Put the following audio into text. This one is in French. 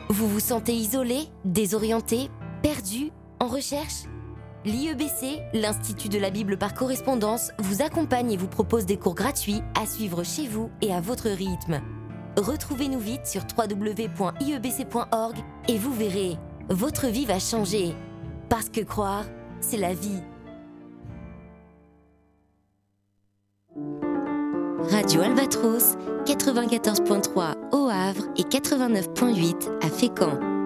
Vous vous sentez isolé, désorienté, perdu, en recherche ? L'IEBC, l'Institut de la Bible par correspondance, vous accompagne et vous propose des cours gratuits à suivre chez vous et à votre rythme. Retrouvez-nous vite sur www.iebc.org et vous verrez, votre vie va changer. Parce que croire, c'est la vie. Radio Albatros, 94.3 au Havre et 89.8 à Fécamp.